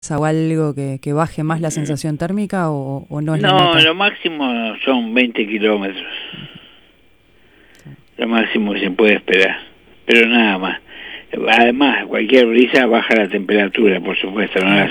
o algo que baje más la sensación térmica o no es la No, meta? lo máximo son 20 kilómetros. Lo máximo que se puede esperar. Pero nada más. Además, cualquier brisa baja la temperatura, por supuesto, no la